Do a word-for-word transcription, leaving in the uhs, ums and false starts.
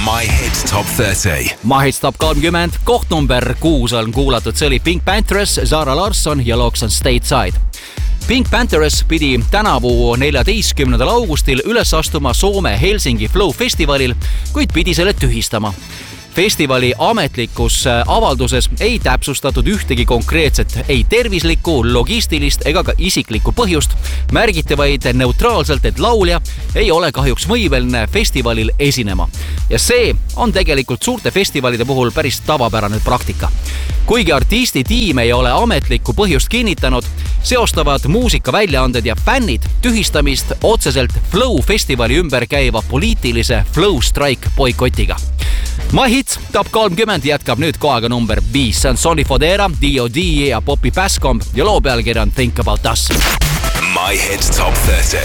My Hit Top kolmkümmend. My Hit Top kolmkümmend, koht number kuus on kuulatud. See oli Pink Panthers, Zara Larsson ja looks on Stateside. Pink Panthers pidi tänavu neljateistkümnendal augustil üles astuma Soome Helsingi Flow festivalil, kuid pidi selle tühistama. Festivali ametlikus avalduses ei täpsustatud ühtegi konkreetset ei tervislikku, logistilist ega ka isiklikku põhjust. Märgiti vaid neutraalselt, et laulja ei ole kahjuks võimeline festivalil esinema. Ja see on tegelikult suurte festivalide puhul päris tavapärane praktika. Kuigi artisti tiim ei ole ametlikku põhjust kinnitanud, seostavad muusikaväljaanded ja fännid tühistamist otseselt Flow festivali ümber käiva poliitilise Flow Strike boikotiga. My Hit Top kolmkümmend jätkab nüüd kohaga number viis. See on Sonny Fodera, D O D ja Poppy Pascomb ja loo pealkiri on Think About Us. My Hit Top kolmkümmend.